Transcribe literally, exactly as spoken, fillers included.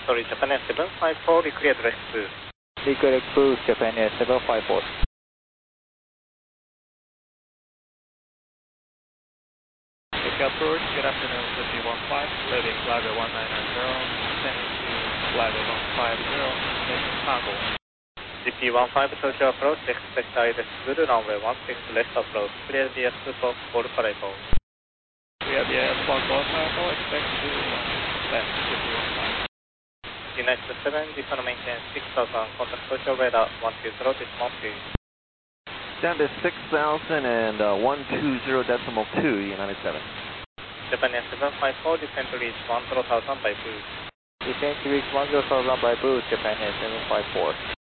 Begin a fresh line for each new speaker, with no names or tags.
sorry, Japan Air seven five four, declared rest boost.
Declared boost, Japan Air seven five four.
Approach, good afternoon, fifty one five, leaving flight one nine nine zero, descending to flight one five zero, making cargo.
G P one five, Tokyo approach, expect I rest good, runway one six, left approach, clear the S two for four five four.
Clear the S four for five four, expect to left fifty one five.
United seven, Japan maintain six thousand, contact Tokyo radar one two zero, decimal two.
Down to six thousand and uh, one two zero decimal two, United seven.
Japan Air seven five four, descend to reach one zero thousand by boost.
Descend to reach one zero thousand by boost, Japan Air seven five four.